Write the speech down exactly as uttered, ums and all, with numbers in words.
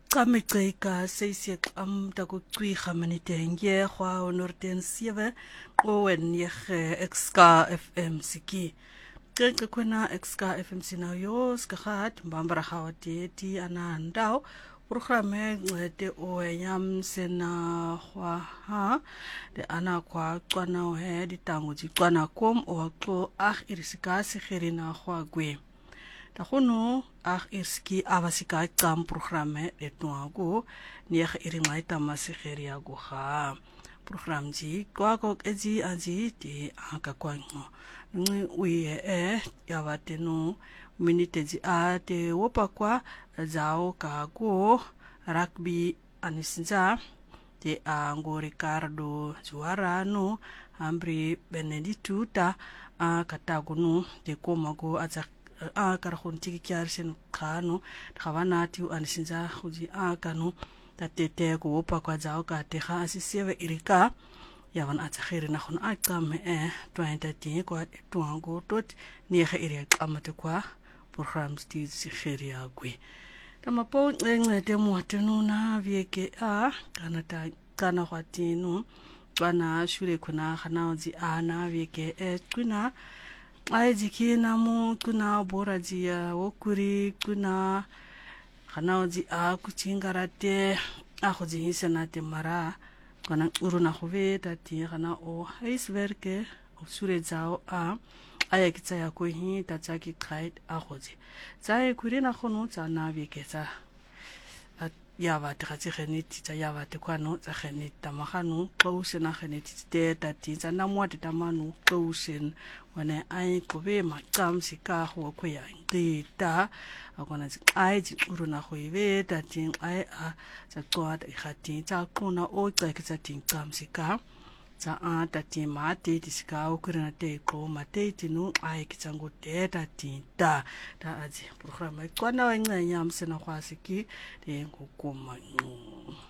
Kamigceka sesiek am takucwiga manitenge kwa onorten sieve owen yege exka F M siki. Kenge kwena exka F M sina yos kahat mbambara hawati ti anandao programe ngete oenyam sena kwa ha de ana kwa kwana ohe di tangu di kwana kom oaklo ach irisika sikherina kwa gwe. Takuno ach irski avasika kam programe etnuago niech iringaita masikheria go ha program ji kwa ko ezi azi ti aka kwango ngi uye e yavatenu minute ji a te wopa kwa zao ka go rugby anisinza te ango Ricardo Juarano Ambri Benedituta a katagunu te komago aza a karahon tiki kiarsin kano kawana tiu anisinza huji a kanu tatete ko wopa kwa zao ka te ha asisieve irika yavan atsakhiri na khon akame e twenty kwa tuango tot niege iria kamate kwa programs ti sikhiri agwe tamapo ngete muatenu na vieke a kanata kana kwatinu bana shure kuna khanaozi ana vieke e kuna aiziki namu kuna boraji wokuri kuna khanaozi a kuchingarate a khozi hisenate mara kana uruna khove tati kana o heiswerke sure zao a aya kitsa ya ko hi tatsaki krait a khozi tsai kurina khono tsana vikesa yava tkhati kheniti tsa yava tekwano tsa kheniti tamahanu qose na kheniti te tati tsana mwati tamanu qosen wane ai kobe maqam sika ho ko ya ngita akona ai ji uruna khoive tati ai a tsa qwat khati tsa quna o tsa tin qam sika tsa a tati mate tisika ukurina te ko mate tinu ai kitsango te tati ta ta azi programa kwana wenganya msena kwasiki te ngokoma